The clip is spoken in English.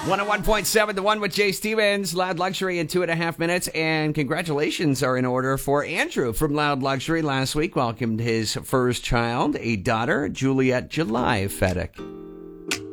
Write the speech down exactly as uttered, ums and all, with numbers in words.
one oh one point seven, the one with Jay Stevens, Loud Luxury in two and a half minutes. And congratulations are in order for Andrew from Loud Luxury. Last week welcomed his first child, a daughter, Juliet July Fedek.